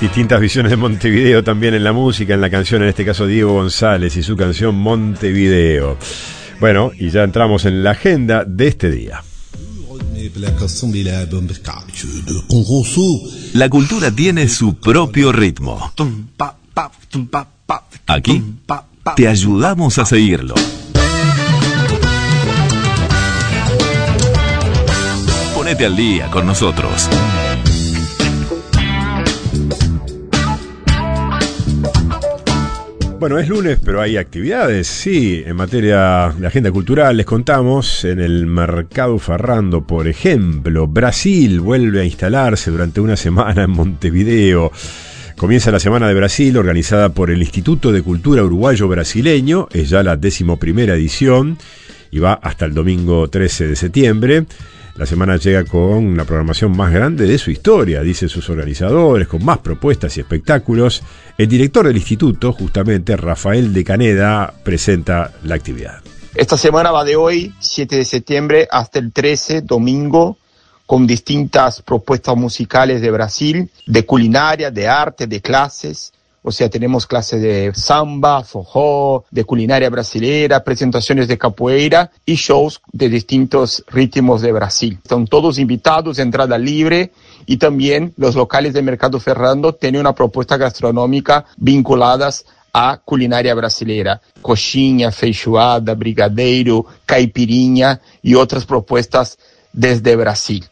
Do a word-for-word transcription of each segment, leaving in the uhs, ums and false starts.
Distintas visiones de Montevideo también en la música, en la canción, en este caso Diego González y su canción Montevideo. Bueno, y ya entramos en la agenda de este día. La cultura tiene su propio ritmo. Aquí te ayudamos a seguirlo. Ponete al día con nosotros. Bueno, es lunes, pero hay actividades, sí, en materia de agenda cultural. Les contamos en el Mercado Ferrando, por ejemplo, Brasil vuelve a instalarse durante una semana en Montevideo. Comienza la Semana de Brasil, organizada por el Instituto de Cultura Uruguayo Brasileño, es ya la decimoprimera edición y va hasta el domingo trece de septiembre. La semana llega con la programación más grande de su historia, dicen sus organizadores, con más propuestas y espectáculos. El director del instituto, justamente, Rafael de Caneda, presenta la actividad. Esta semana va de hoy, siete de septiembre, hasta el trece, domingo, con distintas propuestas musicales de Brasil, de culinaria, de arte, de clases. O sea, tenemos clases de samba, forró, de culinaria brasilera, presentaciones de capoeira y shows de distintos ritmos de Brasil. Están todos invitados, entrada libre, y también los locales de Mercado Ferrando tienen una propuesta gastronómica vinculadas a culinaria brasileira. Coxinha, feijoada, brigadeiro, caipirinha y otras propuestas desde Brasil.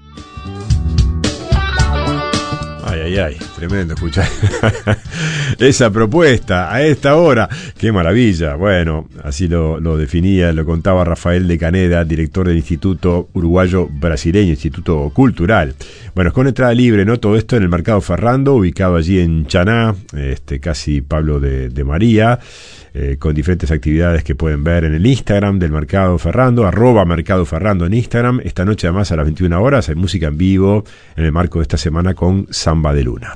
Ay, ay, ay, tremendo escuchar esa propuesta a esta hora. ¡Qué maravilla! Bueno, así lo, lo definía, lo contaba Rafael de Caneda, director del Instituto Uruguayo Brasileño, Instituto Cultural. Bueno, es con entrada libre, ¿no? Todo esto en el Mercado Ferrando, ubicado allí en Chaná, este, casi Pablo de, de María, eh, con diferentes actividades que pueden ver en el Instagram del Mercado Ferrando, arroba Mercado Ferrando en Instagram. Esta noche, además, a las veintiuna horas, hay música en vivo en el marco de esta semana con Samba de Luna.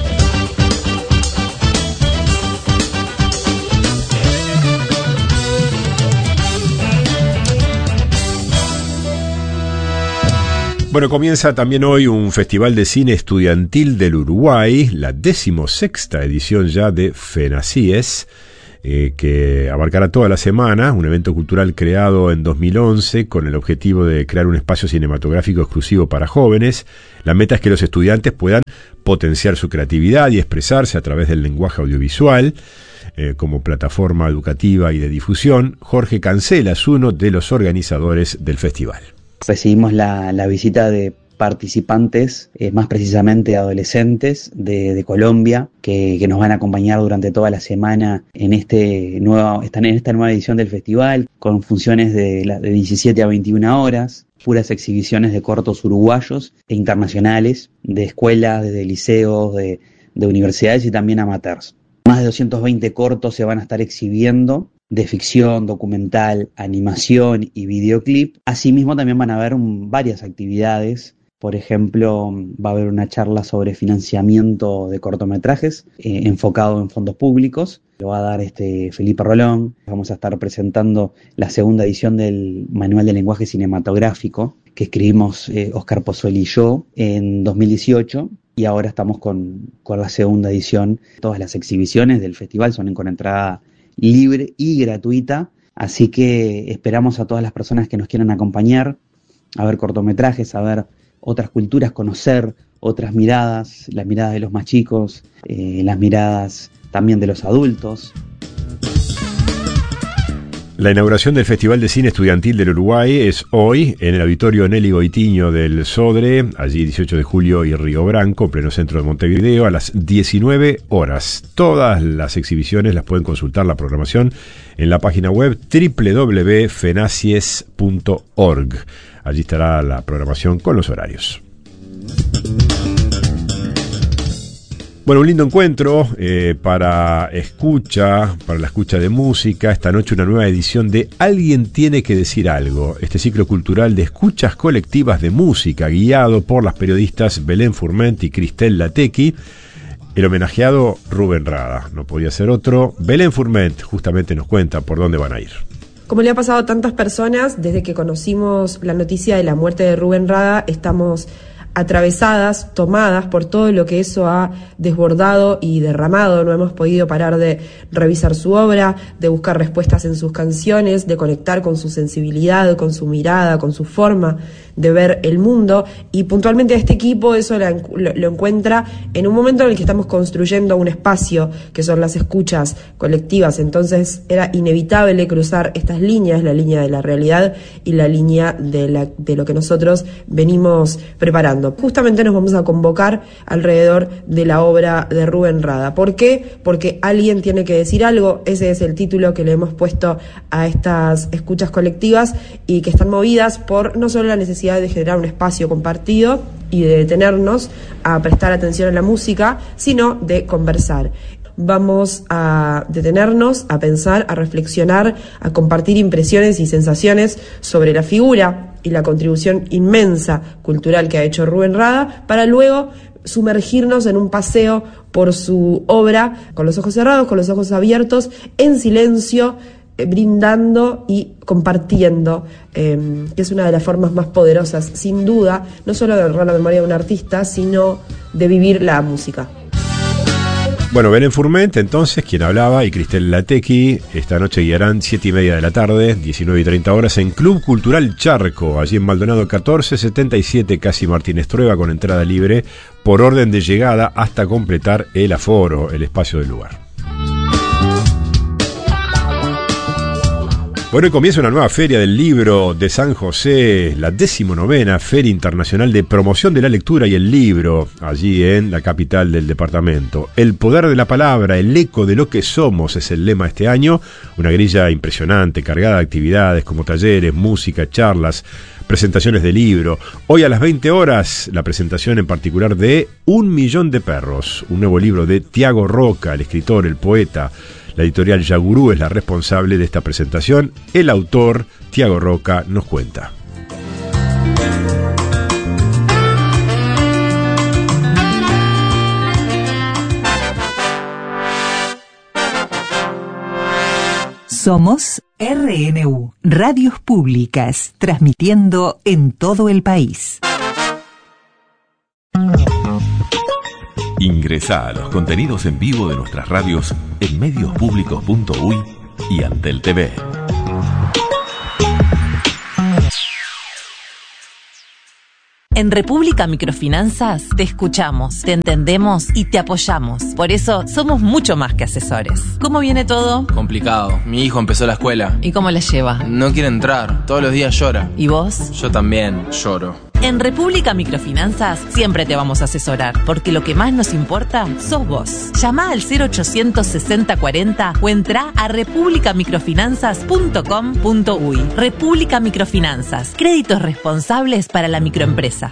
Bueno, comienza también hoy un festival de cine estudiantil del Uruguay, la decimosexta edición ya de FENACIES, eh, que abarcará toda la semana, un evento cultural creado en dos mil once con el objetivo de crear un espacio cinematográfico exclusivo para jóvenes. La meta es que los estudiantes puedan potenciar su creatividad y expresarse a través del lenguaje audiovisual, eh, como plataforma educativa y de difusión. Jorge Cancela es uno de los organizadores del festival. Recibimos la, la visita de participantes, eh, más precisamente adolescentes de, de Colombia, que, que nos van a acompañar durante toda la semana en, este nuevo, en esta nueva edición del festival, con funciones de, la, de diecisiete a veintiuna horas, puras exhibiciones de cortos uruguayos e internacionales, de escuelas, de liceos, de, de universidades y también amateurs. Más de doscientos veinte cortos se van a estar exhibiendo, de ficción, documental, animación y videoclip. Asimismo también van a haber un, varias actividades. Por ejemplo, va a haber una charla sobre financiamiento de cortometrajes eh, enfocado en fondos públicos. Lo va a dar este Felipe Rolón. Vamos a estar presentando la segunda edición del Manual de Lenguaje Cinematográfico que escribimos eh, Oscar Pozzoli y yo en dos mil dieciocho. Y ahora estamos con, con la segunda edición. Todas las exhibiciones del festival son con entrada libre y gratuita, así que esperamos a todas las personas que nos quieran acompañar a ver cortometrajes, a ver otras culturas, conocer otras miradas, las miradas de los más chicos, eh, las miradas también de los adultos. La inauguración del Festival de Cine Estudiantil del Uruguay es hoy en el Auditorio Nelly Goitiño del Sodre, allí dieciocho de julio y Río Branco, pleno centro de Montevideo, a las diecinueve horas. Todas las exhibiciones las pueden consultar, la programación, en la página web doble u doble u doble u punto fenacies punto org. Allí estará la programación con los horarios. Bueno, un lindo encuentro eh, para escucha, para la escucha de música. Esta noche una nueva edición de Alguien tiene que decir algo. Este ciclo cultural de escuchas colectivas de música, guiado por las periodistas Belén Furment y Cristel Latequi. El homenajeado Rubén Rada, no podía ser otro. Belén Furment justamente nos cuenta por dónde van a ir. Como le ha pasado a tantas personas, desde que conocimos la noticia de la muerte de Rubén Rada, estamos atravesadas, tomadas por todo lo que eso ha desbordado y derramado. No hemos podido parar de revisar su obra, de buscar respuestas en sus canciones, de conectar con su sensibilidad, con su mirada, con su forma de ver el mundo, y puntualmente a este equipo eso lo, lo encuentra en un momento en el que estamos construyendo un espacio que son las escuchas colectivas. Entonces era inevitable cruzar estas líneas, la línea de la realidad y la línea de, la, de lo que nosotros venimos preparando. Justamente nos vamos a convocar alrededor de la obra de Rubén Rada. ¿Por qué? Porque alguien tiene que decir algo. Ese es el título que le hemos puesto a estas escuchas colectivas, y que están movidas por no solo la necesidad de generar un espacio compartido y de detenernos a prestar atención a la música, sino de conversar. Vamos a detenernos, a pensar, a reflexionar, a compartir impresiones y sensaciones sobre la figura y la contribución inmensa cultural que ha hecho Rubén Rada, para luego sumergirnos en un paseo por su obra, con los ojos cerrados, con los ojos abiertos, en silencio, brindando y compartiendo, eh, que es una de las formas más poderosas, sin duda, no solo de honrar la memoria de un artista, sino de vivir la música. Bueno, Belén Furment, entonces, quien hablaba, y Cristel Latequi, esta noche guiarán siete y media de la tarde, diecinueve y treinta horas, en Club Cultural Charco, allí en Maldonado catorce setenta y siete, casi Martínez Trueba, con entrada libre, por orden de llegada hasta completar el aforo, el espacio del lugar. Bueno, y comienza una nueva feria del libro de San José, la decimonovena Feria Internacional de Promoción de la Lectura y el Libro, allí en la capital del departamento. El poder de la palabra, el eco de lo que somos, es el lema este año. Una grilla impresionante, cargada de actividades como talleres, música, charlas, presentaciones de libro. Hoy a las veinte horas, la presentación en particular de Un Millón de Perros, un nuevo libro de Tiago Roca, el escritor, el poeta. La editorial Yagurú es la responsable de esta presentación. El autor, Tiago Roca, nos cuenta. Somos R N U, Radios Públicas, transmitiendo en todo el país. Ingresá a los contenidos en vivo de nuestras radios en medios públicos punto uy y Antel T V. En República Microfinanzas te escuchamos, te entendemos y te apoyamos. Por eso somos mucho más que asesores. ¿Cómo viene todo? Complicado. Mi hijo empezó la escuela. ¿Y cómo la lleva? No quiere entrar. Todos los días llora. ¿Y vos? Yo también lloro. En República Microfinanzas siempre te vamos a asesorar, porque lo que más nos importa sos vos. Llama al cero ochocientos sesenta cuarenta o entra a república microfinanzas punto com punto uy. República Microfinanzas, créditos responsables para la microempresa.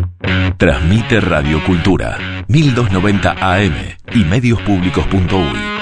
Transmite Radio Cultura, mil doscientos noventa A M y medios públicos punto uy.